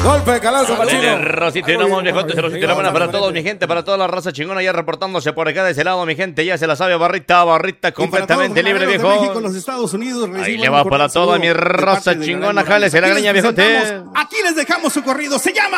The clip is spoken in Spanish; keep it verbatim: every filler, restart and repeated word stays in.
Golpe de calazo, Dale, Rosita, y no, viejote, se Rosita, buena para todos, mi gente, para toda la raza chingona ya reportándose por acá de ese lado, mi gente, ya se la sabe, barrita, barrita, completamente libre, viejo. México, los Estados Unidos, ahí le va para toda mi raza chingona, jálese la greña, viejote. Aquí les dejamos su corrido, se llama